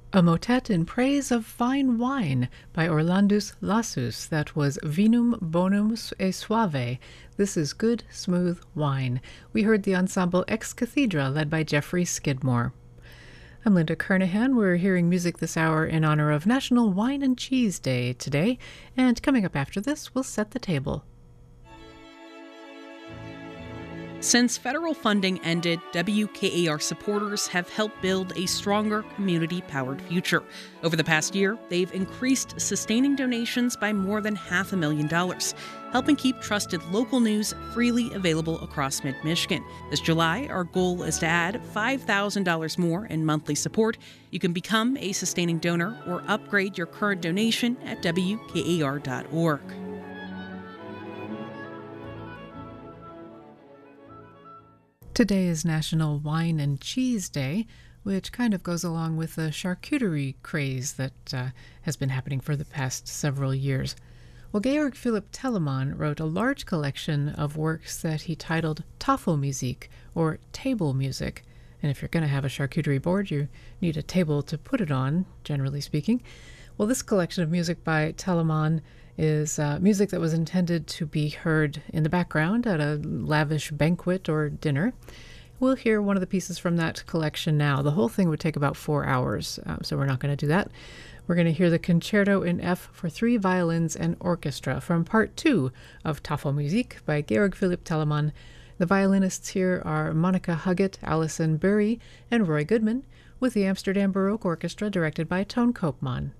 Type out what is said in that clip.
A motet in praise of fine wine by Orlandus Lassus. That was Vinum Bonum e Suave. This is good, smooth wine. We heard the ensemble Ex Cathedra led by Jeffrey Skidmore. I'm Linda Kernahan. We're hearing music this hour in honor of National Wine and Cheese Day today, and coming up after this, we'll set the table. Since federal funding ended, WKAR supporters have helped build a stronger community-powered future. Over the past year, they've increased sustaining donations by more than $500,000, helping keep trusted local news freely available across mid-Michigan. This July, our goal is to add $5,000 more in monthly support. You can become a sustaining donor or upgrade your current donation at WKAR.org. Today is National Wine and Cheese Day, which kind of goes along with the charcuterie craze that has been happening for the past several years. Well, Georg Philipp Telemann wrote a large collection of works that he titled Tafelmusik, or table music. And if you're going to have a charcuterie board, you need a table to put it on, generally speaking. Well, this collection of music by Telemann is music that was intended to be heard in the background at a lavish banquet or dinner. We'll hear one of the pieces from that collection now. The whole thing would take about 4 hours, so we're not going to do that. We're going to hear the Concerto in F for 3 violins and orchestra from Part 2 of Tafelmusik by Georg Philipp Telemann. The violinists here are Monica Huggett, Alison Burry, and Roy Goodman, with the Amsterdam Baroque Orchestra directed by Toon Koopman.